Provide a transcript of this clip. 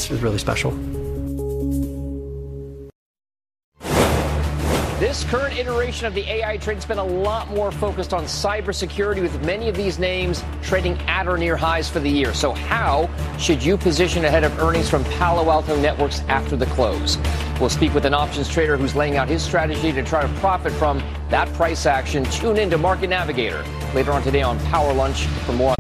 is really special. This current iteration of the AI trade has been a lot more focused on cybersecurity, with many of these names trading at or near highs for the year. So how should you position ahead of earnings from Palo Alto Networks after the close? We'll speak with an options trader who's laying out his strategy to try to profit from that price action. Tune in to Market Navigator later on today on Power Lunch for more on